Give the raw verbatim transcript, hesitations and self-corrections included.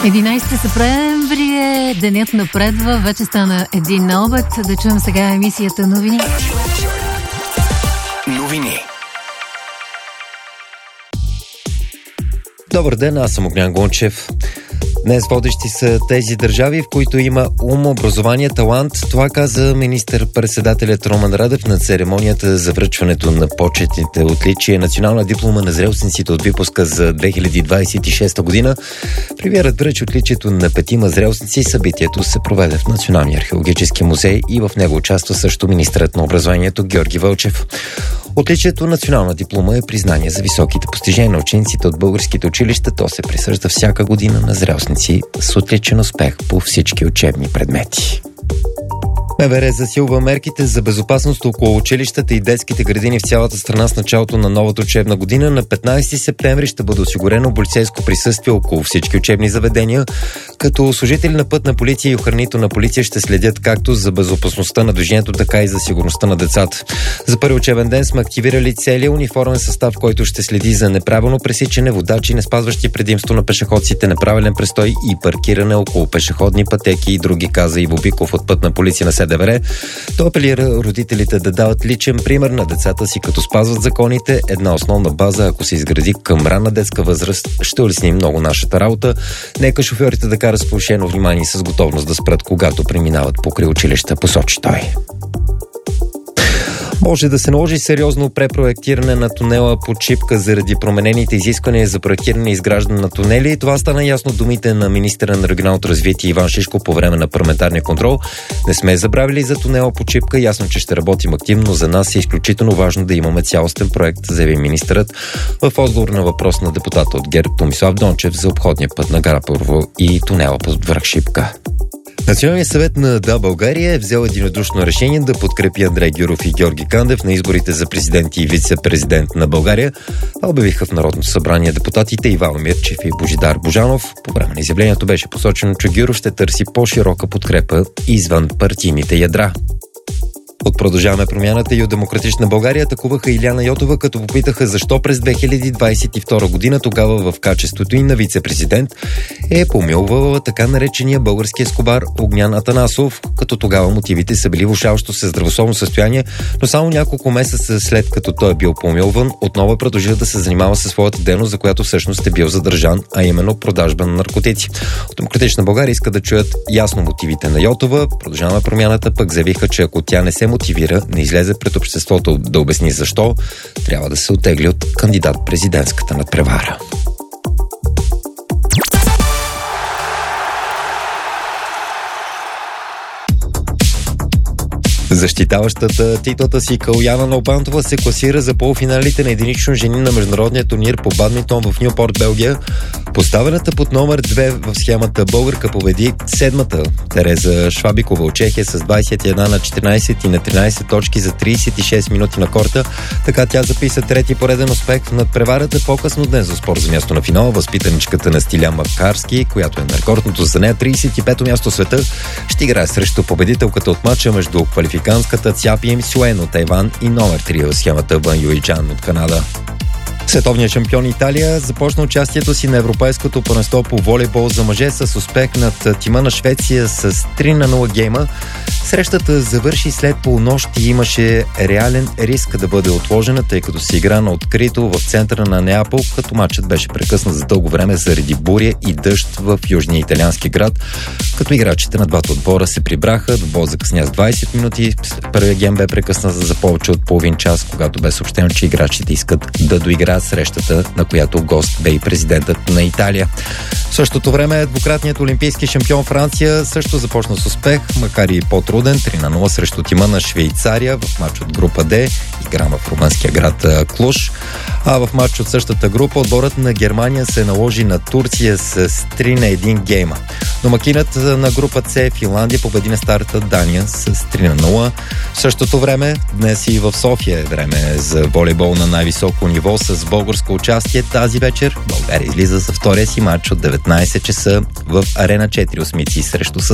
единайсети септември е, денят напредва, вече стана един на обед. Да чуем сега емисията новини. Новини. Добър ден, аз съм Огнян Гончев. Днес водещи са тези държави, в които има ум, образование, талант. Това каза министър-председателят Роман Радев на церемонията за връчването на почетните отличия национална диплома на зрелостниците от випуска за две хиляди двадесет и шеста година. Премиерът връчи отличието на петима зрелостници. Събитието се проведе в Националния археологически музей и в него участва също министърът на образованието Георги Вълчев. Отличието национална диплома е признание за високите постижения на учениците от българските училища. То се присъжда всяка година на зрелостници с отличен успех по всички учебни предмети. МВР засилва мерките за безопасност около училищата и детските градини в цялата страна с началото на новата учебна година. На петнайсети септември ще бъде осигурено полицейско присъствие около всички учебни заведения, като служители на пътна полиция и охранителна полиция ще следят както за безопасността на движението, така и за сигурността на децата. За първи учебен ден сме активирали целия униформен състав, който ще следи за неправилно пресичане, водачи, не спазващи предимство на пешеходците, неправилен престой и паркиране около пешеходни пътеки и други, каза Иво Биков от пътна полиция на СДВР. Той апелира родителите да дават личен пример на децата си, като спазват законите. Една основна база, ако се изгради към ранна детска възраст, ще улесни много нашата работа. Нека шофьорите да карат с повишено внимание и с готовност да спрат, когато преминават покрай училища, посочи той. Може да се наложи сериозно препроектиране на тунела под Шипка заради променените изисквания за проектиране и изграждане на тунели. Това стана ясно думите на министъра на регионалното развитие Иван Шишков по време на парламентарния контрол. Не сме забравили за тунела под Шипка. Ясно, че ще работим активно. За нас е изключително важно да имаме цялостен проект, заяви министърът в отговор на въпрос на депутата от ГЕРБ Томислав Дончев за обходния път на гара Първо и тунела под връх Шипка. Националният съвет на Да, България е взел единодушно решение да подкрепи Андрей Гюров и Георги Кандев на изборите за президент и вице-президент на България. Обявиха в Народното събрание депутатите Ивайло Мирчев и Божидар Божанов. По време на изявлението беше посочено, че Гюров ще търси по-широка подкрепа извън партийните ядра. От Продължаваме промяната и от Демократична България атакуваха Илияна Йотова, като попитаха защо през две хиляди двадесет и втора година, тогава в качеството и на вице-президент, е помилвала така наречения български ескобар Огнян Атанасов, като тогава мотивите са били влошаващо се здравословно състояние, но само няколко месеца след като той е бил помилван, отново е продължил да се занимава със своята дейност, за която всъщност е бил задържан, а именно продажба на наркотици. От Демократична България иска да чуят ясно мотивите на Йотова. Продължаваме промяната пък заявиха, че ако тя не се мотивира, не излезе пред обществото да обясни защо, трябва да се оттегли от кандидат-президентската надпревара. Защитаващата титлата си Калояна Налбантова се класира за полуфиналите на единично жени на международния турнир по бадминтон в Нюпорт, Белгия. Поставената под номер две в схемата българка победи седмата Тереза Швабикова от Чехия с двадесет и една на четиринайсет и на тринайсет точки за трийсет и шест минути на корта. Така тя записа трети пореден успех в надпреварата. По-късно днес за спор за място на финала възпитаничката на Стилян Макарски, която е на рекордното за нея трийсет и пето място в света, ще играе срещу победителката от матча между квалификанската Цяпием Сюен от Тайван и номер три в схемата Вън Юйчан от Канада. Световният шампион Италия започна участието си на европейското първенство по волейбол за мъже с успех над тима на Швеция с три на нула гейма. Срещата завърши след полунощ и имаше реален риск да бъде отложена, тъй като се игра на открито в центъра на Неапол, като матчът беше прекъснат за дълго време заради буря и дъжд в южния италиански град, като играчите на двата отбора се прибраха. Двобой закъсня с двайсет минути. Първият гейм бе прекъснат за повече от половин час, когато бе съобщено, че играчите искат да доиграят срещата, на която гост бе и президентът на Италия. В същото време двукратният олимпийски шампион Франция също започна с успех, макар и по-труден, три на нула срещу тима на Швейцария в матч от група Д, игра в румънския град Клуж. А в матч от същата група отборът на Германия се наложи на Турция с три на един гейма. Домакинът на група С Финландия победи на старата Дания с три на нула. В същото време днес и в София е време за волейбол на най-високо ниво с българско участие. Тази вечер България излиза за втория си матч от деветнайсет часа в Арена четири осмици срещу съседите